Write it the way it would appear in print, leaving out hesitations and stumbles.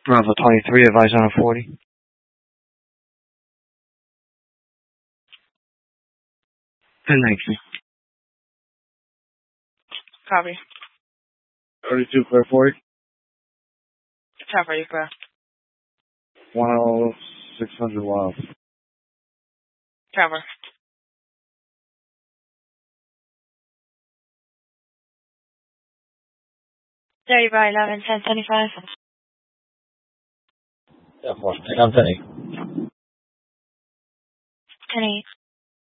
Bravo 23, advise on a 40. Connection. Copy. 32, clear 40. Time for you, clear. 10600 wild. Cover. Dirty by 11, 10, 25. Yeah, 10 on 10. 10, 8.